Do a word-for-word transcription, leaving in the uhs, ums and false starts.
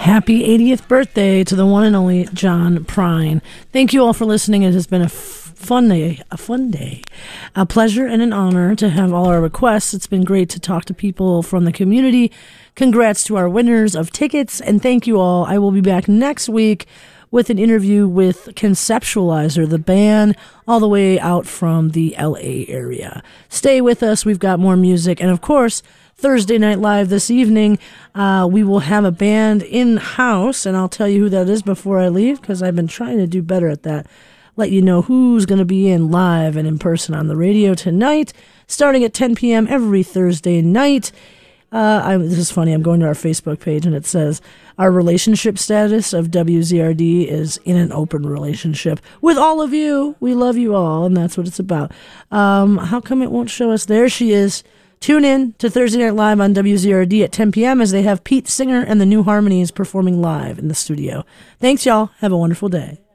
Happy eightieth birthday to the one and only John Prine. Thank you all for listening. It has been a f- fun day, a fun day, a pleasure and an honor to have all our requests. It's been great to talk to people from the community. Congrats to our winners of tickets, and thank you all. I will be back next week with an interview with Conceptualizer, the band all the way out from the L A area. Stay with us. We've got more music. And of course, Thursday Night Live this evening, uh, we will have a band in-house, and I'll tell you who that is before I leave, because I've been trying to do better at that. Let you know who's going to be in live and in person on the radio tonight, starting at ten p.m. every Thursday night. Uh, I, this is funny. I'm going to our Facebook page, and it says, our relationship status of W Z R D is in an open relationship with all of you. We love you all, and that's what it's about. Um, how come it won't show us? There she is. Tune in to Thursday Night Live on W Z R D at ten p.m. as they have Pete Singer and the New Harmonies performing live in the studio. Thanks, y'all. Have a wonderful day.